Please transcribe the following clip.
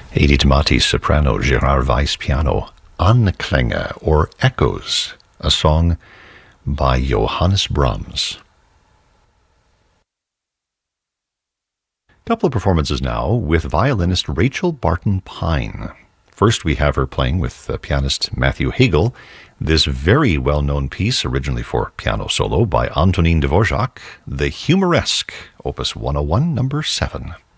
Edith Mati soprano, Gerard Weiss piano, Anklänge, or Echoes, a song by Johannes Brahms. A couple of performances now with violinist Rachel Barton Pine. First, we have her playing with pianist Matthew Hagel, this very well-known piece, originally for piano solo by Antonin Dvorak, the Humoresque, Opus 101, number 7.